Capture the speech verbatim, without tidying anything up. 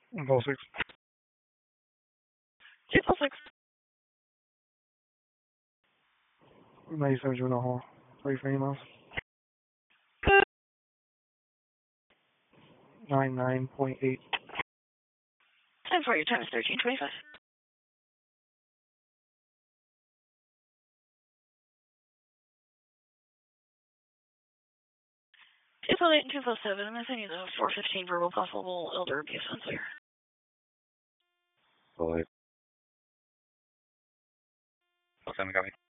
Impulse six. Two plus six. ninety-seven Juvenile Hall. Three for emails. ninety-nine point eight. Time for your time is thirteen twenty-five. two plus eight and two plus seven. I'm sending you the four fifteen verbal possible elder abuse on clear. Boy. What's that, copy?